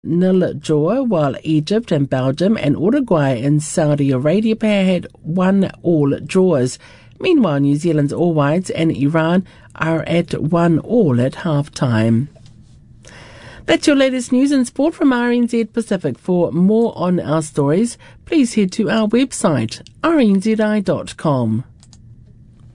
nil draw, while Egypt and Belgium and Uruguay and Saudi Arabia had 1-1 draws. Meanwhile, New Zealand's All Whites and Iran are at 1-1 at half-time. That's your latest news and sport from RNZ Pacific. For more on our stories, please head to our website, rnzi.com.